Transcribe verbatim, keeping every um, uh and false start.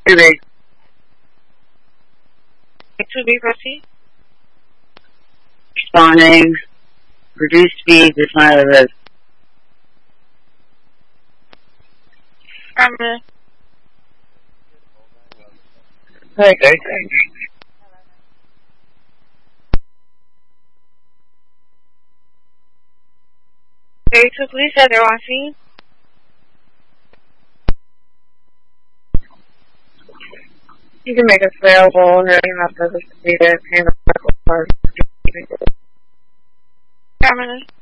two B. two B, proceed. Responding. Reduced speed to Smiley Road. Affirmative. Okay. thirty-two police said they're on scene. You can make us available and you have to be there. Affirmative.